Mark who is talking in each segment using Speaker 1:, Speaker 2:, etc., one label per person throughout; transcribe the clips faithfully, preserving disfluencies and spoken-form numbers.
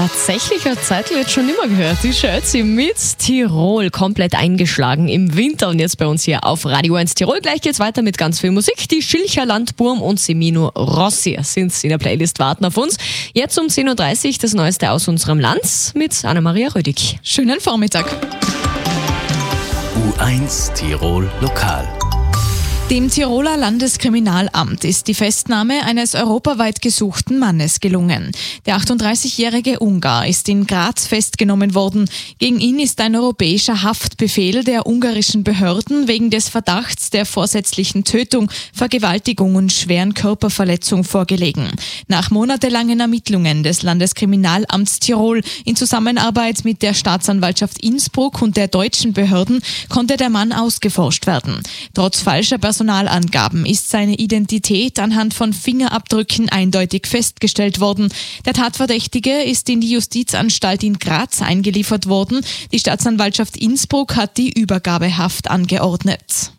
Speaker 1: Tatsächlich hat Zeitl jetzt schon immer gehört. Die Schötzi mit Tirol komplett eingeschlagen im Winter und jetzt bei uns hier auf Radio eins Tirol. Gleich geht's weiter mit ganz viel Musik. Die Schilcher Landburm und Semino Rossi sind in der Playlist, warten auf uns. Jetzt um zehn Uhr dreißig das Neueste aus unserem Land mit Anna-Maria Rödig.
Speaker 2: Schönen Vormittag.
Speaker 3: U eins Tirol Lokal.
Speaker 2: Dem Tiroler Landeskriminalamt ist die Festnahme eines europaweit gesuchten Mannes gelungen. Der achtunddreißigjährige Ungar ist in Graz festgenommen worden. Gegen ihn ist ein europäischer Haftbefehl der ungarischen Behörden wegen des Verdachts der vorsätzlichen Tötung, Vergewaltigung und schweren Körperverletzung vorgelegen. Nach monatelangen Ermittlungen des Landeskriminalamts Tirol in Zusammenarbeit mit der Staatsanwaltschaft Innsbruck und der deutschen Behörden konnte der Mann ausgeforscht werden. Trotz falscher Personalangaben ist seine Identität anhand von Fingerabdrücken eindeutig festgestellt worden. Der Tatverdächtige ist in die Justizanstalt in Graz eingeliefert worden. Die Staatsanwaltschaft Innsbruck hat die Übergabehaft angeordnet.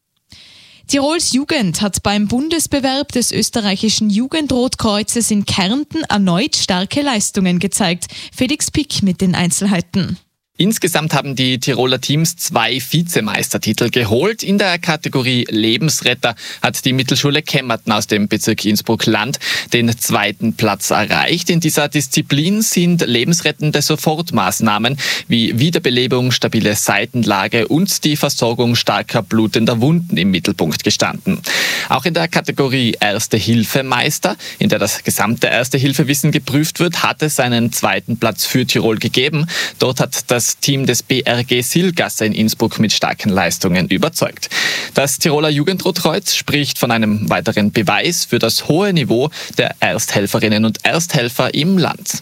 Speaker 2: Tirols Jugend hat beim Bundesbewerb des österreichischen Jugendrotkreuzes in Kärnten erneut starke Leistungen gezeigt. Felix Pick mit den Einzelheiten.
Speaker 4: Insgesamt haben die Tiroler Teams zwei Vizemeistertitel geholt. In der Kategorie Lebensretter hat die Mittelschule Kemmerten aus dem Bezirk Innsbruck-Land den zweiten Platz erreicht. In dieser Disziplin sind lebensrettende Sofortmaßnahmen wie Wiederbelebung, stabile Seitenlage und die Versorgung starker blutender Wunden im Mittelpunkt gestanden. Auch in der Kategorie Erste-Hilfe-Meister, in der das gesamte Erste-Hilfe-Wissen geprüft wird, hat es einen zweiten Platz für Tirol gegeben. Dort hat das Das Team des B R G Silgasse in Innsbruck mit starken Leistungen überzeugt. Das Tiroler Jugendrotkreuz spricht von einem weiteren Beweis für das hohe Niveau der Ersthelferinnen und Ersthelfer im Land.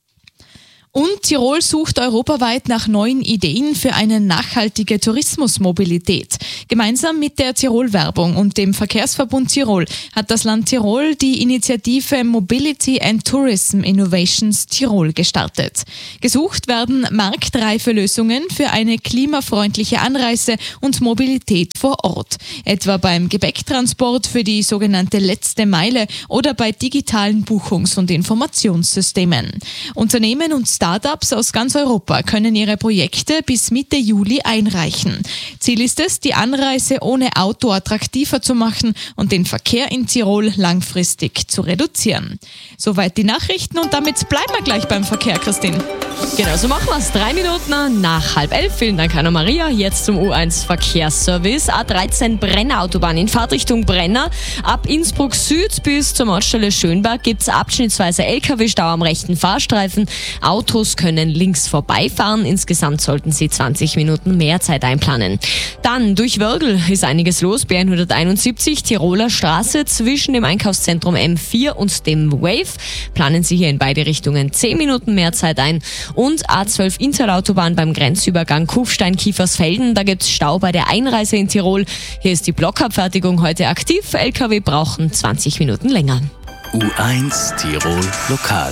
Speaker 2: Und Tirol sucht europaweit nach neuen Ideen für eine nachhaltige Tourismusmobilität. Gemeinsam mit der Tirol-Werbung und dem Verkehrsverbund Tirol hat das Land Tirol die Initiative Mobility and Tourism Innovations Tirol gestartet. Gesucht werden marktreife Lösungen für eine klimafreundliche Anreise und Mobilität vor Ort. Etwa beim Gepäcktransport für die sogenannte letzte Meile oder bei digitalen Buchungs- und Informationssystemen. Unternehmen und Startups aus ganz Europa können ihre Projekte bis Mitte Juli einreichen. Ziel ist es, die Anreise ohne Auto attraktiver zu machen und den Verkehr in Tirol langfristig zu reduzieren. Soweit die Nachrichten und damit bleiben wir gleich beim Verkehr, Christine.
Speaker 1: Genau, so machen wir es. Drei Minuten nach halb elf. Vielen Dank, Anna-Maria. Jetzt zum U eins Verkehrsservice. A dreizehn Brenner Autobahn in Fahrtrichtung Brenner. Ab Innsbruck Süd bis zur Mautstelle Schönberg gibt es abschnittsweise L K W-Stau am rechten Fahrstreifen. Autos können links vorbeifahren. Insgesamt sollten Sie zwanzig Minuten mehr Zeit einplanen. Dann durch Wörgl ist einiges los. B hunderteinundsiebzig Tiroler Straße zwischen dem Einkaufszentrum M vier und dem Wave. Planen Sie hier in beide Richtungen zehn Minuten mehr Zeit ein. Und A zwölf Interautobahn beim Grenzübergang Kufstein-Kiefersfelden. Da gibt es Stau bei der Einreise in Tirol. Hier ist die Blockabfertigung heute aktiv. L K W brauchen zwanzig Minuten länger.
Speaker 3: U eins Tirol Lokal.